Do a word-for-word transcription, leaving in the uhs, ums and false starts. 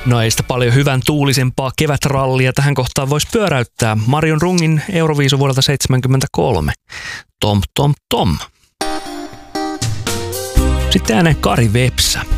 No ei sitä paljon hyvän tuulisempaa kevätrallia tähän kohtaan voisi pyöräyttää. Marion Rungin Euroviisu vuodelta seitsemänkymmentäkolme. Tom, tom, tom. Sitten ääneen Kari Vepsä.